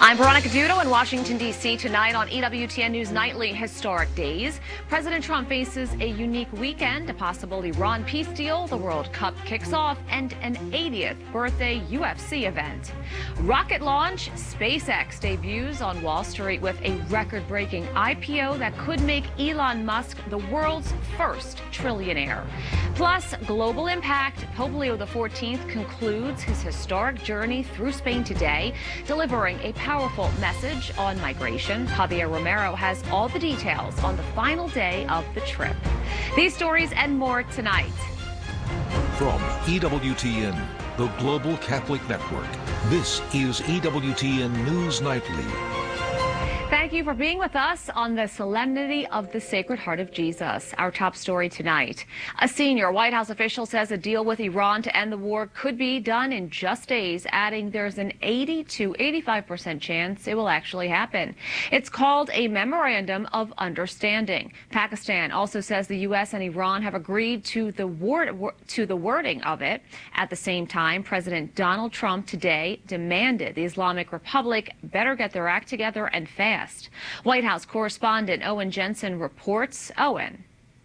I'm Veronica Dudo in Washington, D.C. Tonight on EWTN News Nightly, historic days. President Trump faces a unique weekend, a possible Iran peace deal, the World Cup kicks off, and an 80th birthday UFC event. Rocket launch, SpaceX debuts on Wall Street with a record-breaking IPO that could make Elon Musk the world's first trillionaire. Plus, global impact. Pope Leo XIV concludes his historic journey through Spain today, delivering a powerful message on migration. Javier Romero has all the details on the final day of the trip. These stories and more tonight. From EWTN, the Global Catholic Network, this is EWTN News Nightly. Thank you for being with us on the Solemnity of the Sacred Heart of Jesus. Our top story tonight. A senior White House official says a deal with Iran to end the war could be done in just days, adding there's an 80 to 85% chance it will actually happen. It's called a Memorandum of Understanding. Pakistan also says the U.S. and Iran have agreed to the wording of it. At the same time, President Donald Trump today demanded the Islamic Republic better get their act together and fast. White House correspondent Owen Jensen reports. Owen.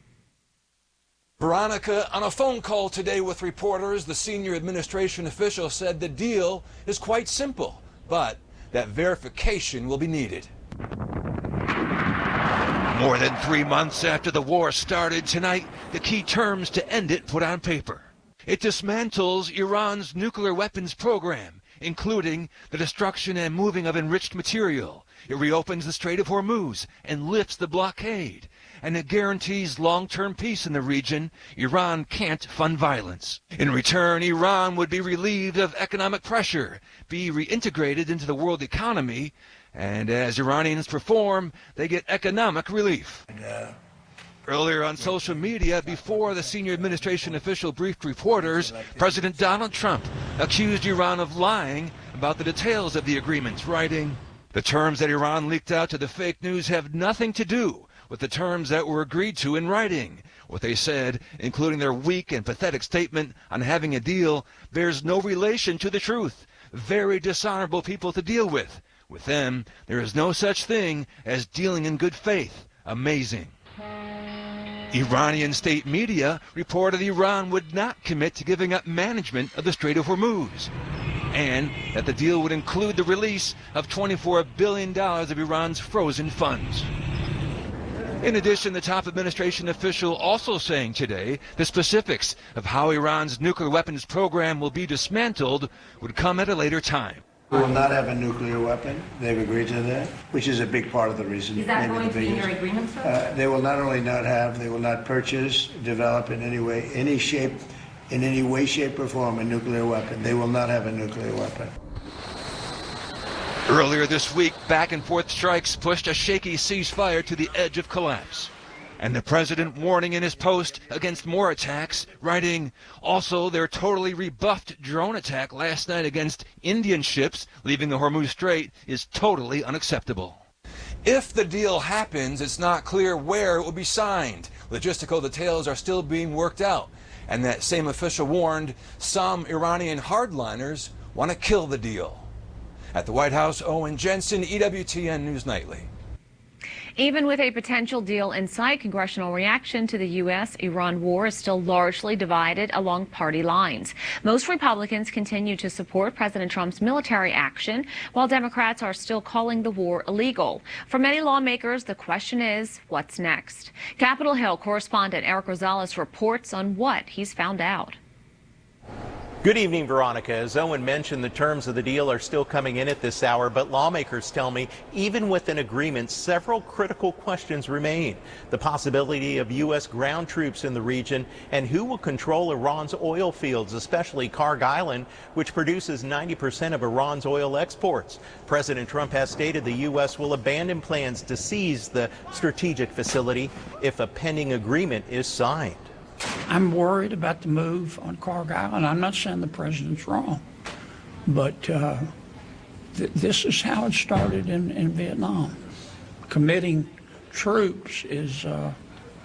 Veronica, on a phone call today with reporters, the senior administration official said the deal is quite simple, but that verification will be needed. More than 3 months after the war started tonight, the key terms to end it put on paper. It dismantles Iran's nuclear weapons program, including the destruction and moving of enriched material. It reopens the Strait of Hormuz and lifts the blockade. And it guarantees long-term peace in the region. Iran can't fund violence. In return, Iran would be relieved of economic pressure, be reintegrated into the world economy, and as Iranians perform, they get economic relief. Earlier on social media, before the senior administration official briefed reporters, President Donald Trump accused Iran of lying about the details of the agreement, writing, "The terms that Iran leaked out to the fake news have nothing to do with the terms that were agreed to in writing. What they said, including their weak and pathetic statement on having a deal, bears no relation to the truth. Very dishonorable people to deal with. With them, there is no such thing as dealing in good faith. Amazing." Iranian state media reported Iran would not commit to giving up management of the Strait of Hormuz, and that the deal would include the release of $24 billion of Iran's frozen funds. In addition, the top administration official also saying today the specifics of how Iran's nuclear weapons program will be dismantled would come at a later time. We will not have a nuclear weapon. They've agreed to that, which is a big part of the reason. Is that going to be in your agreement, sir? They will not only not have, they will not purchase, develop in any way, any shape, in any way, shape, or form a nuclear weapon. They will not have a nuclear weapon. Earlier this week, back-and-forth strikes pushed a shaky ceasefire to the edge of collapse. And the president warning in his post against more attacks, writing, also their totally rebuffed drone attack last night against Indian ships leaving the Hormuz Strait is totally unacceptable. If the deal happens, it's not clear where it will be signed. Logistical details are still being worked out. And that same official warned some Iranian hardliners want to kill the deal. At the White House, Owen Jensen, EWTN News Nightly. Even with a potential deal in sight, congressional reaction to the U.S.-Iran war is still largely divided along party lines. Most Republicans continue to support President Trump's military action, while Democrats are still calling the war illegal. For many lawmakers, the question is, what's next? Capitol Hill correspondent Eric Rosales reports on what he's found out. Good evening, Veronica. As Owen mentioned, the terms of the deal are still coming in at this hour, but lawmakers tell me even with an agreement, several critical questions remain. The possibility of U.S. ground troops in the region and who will control Iran's oil fields, especially Karg Island, which produces 90% of Iran's oil exports. President Trump has stated the U.S. will abandon plans to seize the strategic facility if a pending agreement is signed. I'm worried about the move on Karg Island. I'm not saying the president's wrong, but this is how it started in Vietnam. Committing troops is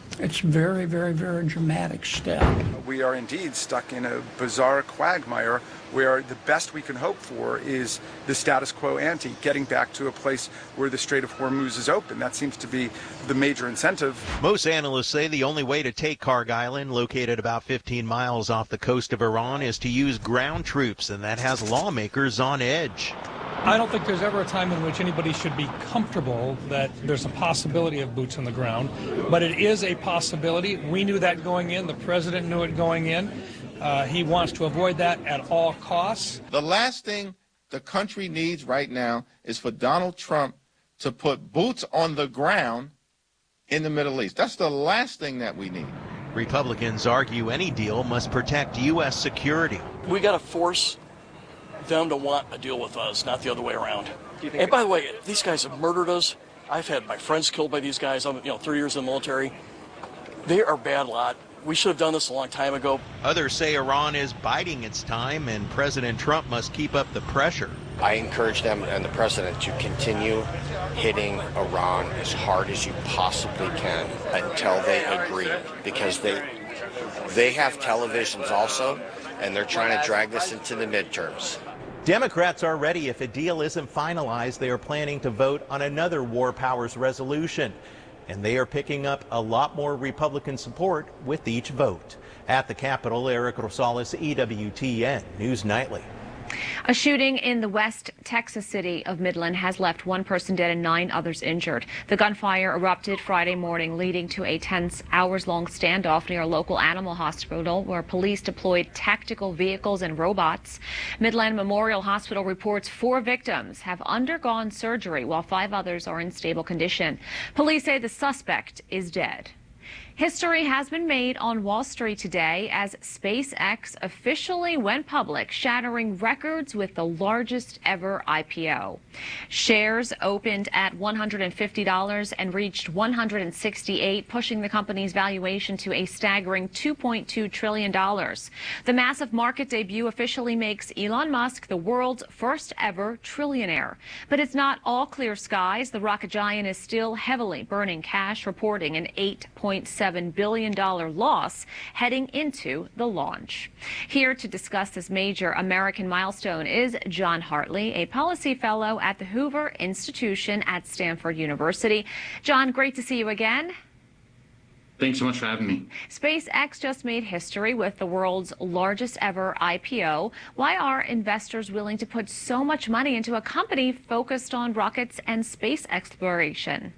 It's very, very, very dramatic step. We are indeed stuck in a bizarre quagmire where the best we can hope for is the status quo ante, getting back to a place where the Strait of Hormuz is open. That seems to be the major incentive. Most analysts say the only way to take Karg Island, located about 15 miles off the coast of Iran, is to use ground troops, and that has lawmakers on edge. I don't think there's ever a time in which anybody should be comfortable that there's a possibility of boots on the ground, but it is a possibility. We knew that going in. The president knew it going in. He wants to avoid that at all costs. The last thing the country needs right now is for Donald Trump to put boots on the ground in the Middle East. That's the last thing that we need. Republicans argue any deal must protect U.S. security. We got to force them to want a deal with us, not the other way around. And by the way, these guys have murdered us. I've had my friends killed by these guys. I'm 3 years in the military. They are a bad lot. We should have done this a long time ago. Others say Iran is biding its time and President Trump must keep up the pressure. I encourage them and the president to continue hitting Iran as hard as you possibly can until they agree, because they have televisions also, and they're trying to drag this into the midterms. Democrats are ready. If a deal isn't finalized, they are planning to vote on another war powers resolution. And they are picking up a lot more Republican support with each vote. At the Capitol, Eric Rosales, EWTN News Nightly. A shooting in the West Texas city of Midland has left one person dead and 9 others injured. The gunfire erupted Friday morning, leading to a tense hours-long standoff near a local animal hospital where police deployed tactical vehicles and robots. Midland Memorial Hospital reports 4 victims have undergone surgery while 5 others are in stable condition. Police say the suspect is dead. History has been made on Wall Street today as SpaceX officially went public, shattering records with the largest ever IPO. Shares opened at $150 and reached $168, pushing the company's valuation to a staggering $2.2 trillion. The massive market debut officially makes Elon Musk the world's first ever trillionaire. But it's not all clear skies. The rocket giant is still heavily burning cash, reporting an $8.7 billion loss heading into the launch. Here to discuss this major American milestone is John Hartley, a policy fellow at the Hoover Institution at Stanford University. John, great to see you again. Thanks so much for having me. SpaceX just made history with the world's largest ever IPO. Why are investors willing to put so much money into a company focused on rockets and space exploration?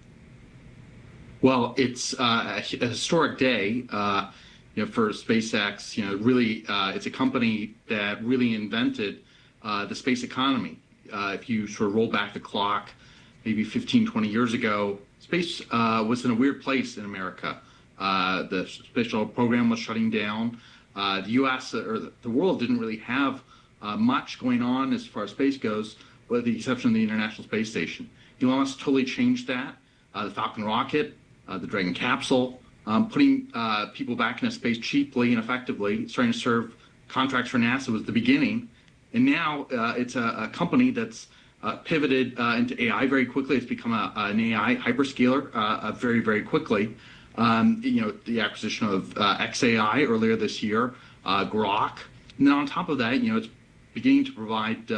Well, it's a historic day, for SpaceX. Really, it's a company that really invented the space economy. If you sort of roll back the clock, maybe 15, 20 years ago, space was in a weird place in America. The space shuttle program was shutting down. The U.S. or the world didn't really have much going on as far as space goes, with the exception of the International Space Station. Elon Musk totally changed that. The Falcon rocket, the Dragon capsule, putting people back into space cheaply and effectively, starting to serve contracts for NASA was the beginning. And now it's a company that's pivoted into AI very quickly. It's become an AI hyperscaler very, very quickly. The acquisition of xAI earlier this year, Grok. And then on top of that, it's beginning to provide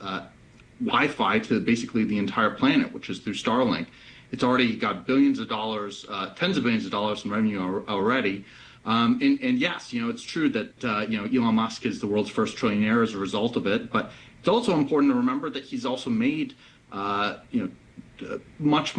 Wi-Fi to basically the entire planet, which is through Starlink. It's already got billions of dollars, tens of billions of dollars in revenue already. And yes, it's true that, Elon Musk is the world's first trillionaire as a result of it. But it's also important to remember that he's also made, much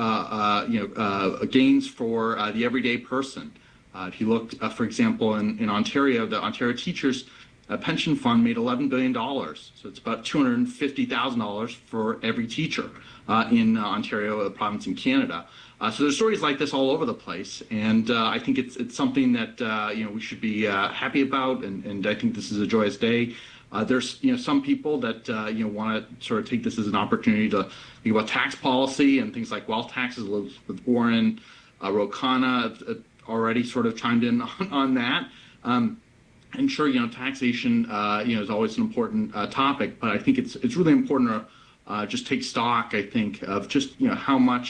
gains for the everyday person. If you look, for example, in Ontario, the Ontario Teachers Pension Fund made $11 billion. So it's about $250,000 for every teacher in Ontario, a province in Canada. So there's stories like this all over the place, and I think it's something that we should be happy about, and I think this is a joyous day. There's some people that want to sort of take this as an opportunity to think about tax policy and things like wealth taxes. With Warren, Ro Khanna already sort of chimed in on that. And sure, taxation is always an important topic, but I think it's really important to just take stock, I think, of just how much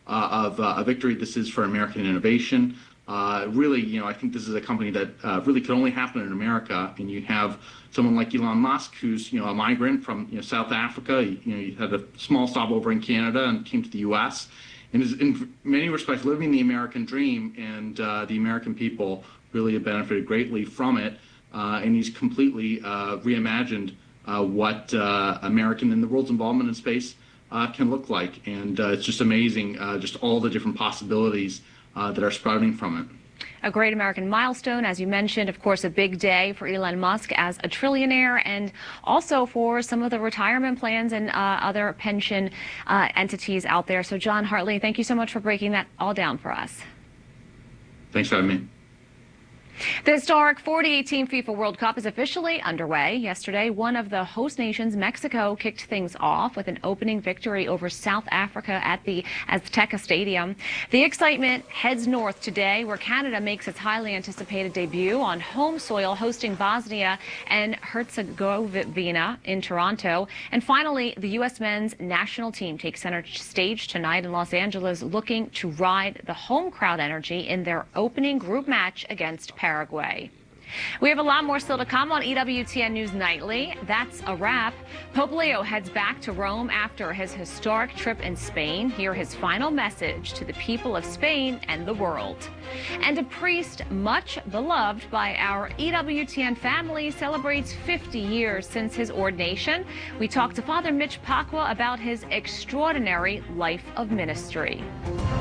of a victory this is for American innovation. Really, I think this is a company that really could only happen in America. And you have someone like Elon Musk, who's a migrant from South Africa. He had a small stop over in Canada and came to the U.S. and is in many respects living the American dream. And the American people really have benefited greatly from it. And he's completely reimagined what American and the world's involvement in space can look like. And it's just amazing, just all the different possibilities that are sprouting from it. A great American milestone, as you mentioned, of course, a big day for Elon Musk as a trillionaire, and also for some of the retirement plans and other pension entities out there. So, John Hartley, thank you so much for breaking that all down for us. Thanks for having me. The historic 2018 FIFA World Cup is officially underway. Yesterday, one of the host nations, Mexico, kicked things off with an opening victory over South Africa at the Azteca Stadium. The excitement heads north today, where Canada makes its highly anticipated debut on home soil, hosting Bosnia and Herzegovina in Toronto. And finally, the U.S. men's national team takes center stage tonight in Los Angeles, looking to ride the home crowd energy in their opening group match against Paraguay. We have a lot more still to come on EWTN News Nightly. That's a wrap. Pope Leo heads back to Rome after his historic trip in Spain. Hear his final message to the people of Spain and the world. And a priest much beloved by our EWTN family celebrates 50 years since his ordination. We talked to Father Mitch Pacwa about his extraordinary life of ministry.